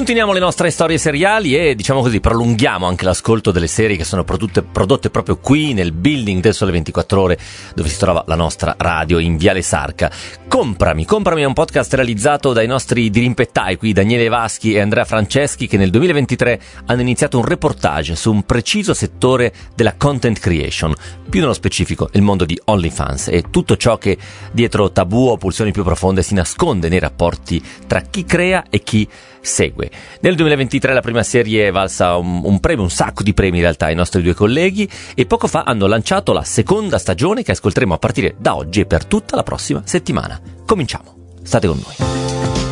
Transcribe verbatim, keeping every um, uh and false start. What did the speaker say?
Continuiamo le nostre storie seriali e, diciamo così, prolunghiamo anche l'ascolto delle serie che sono prodotte, prodotte proprio qui nel building del Sole ventiquattro Ore, dove si trova la nostra radio in Viale Sarca. Comprami, Comprami è un podcast realizzato dai nostri dirimpettai qui, Daniele Vaschi e Andrea Franceschi, che nel duemilaventitré hanno iniziato un reportage su un preciso settore della content creation, più nello specifico il mondo di OnlyFans e tutto ciò che dietro tabù o pulsioni più profonde si nasconde nei rapporti tra chi crea e chi segue. Nel duemilaventitré la prima serie è valsa un, un premio, un sacco di premi in realtà ai nostri due colleghi, e poco fa hanno lanciato la seconda stagione che ascolteremo a partire da oggi e per tutta la prossima settimana. Cominciamo, state con noi.